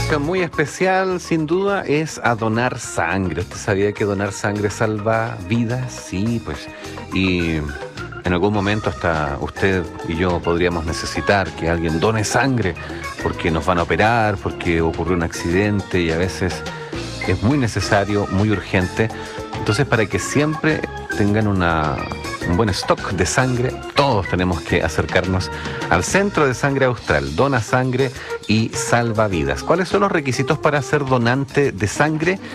invitación muy especial, sin duda, es a donar sangre. ¿Usted sabía que donar sangre salva vidas? Sí, pues. Y en algún momento hasta usted y yo podríamos necesitar que alguien done sangre porque nos van a operar, porque ocurrió un accidente y a veces es muy necesario, muy urgente. Entonces, para que siempre tengan un buen stock de sangre, todos tenemos que acercarnos al Centro de Sangre Austral. Dona sangre y salva vidas. ¿Cuáles son los requisitos para ser donante de sangre?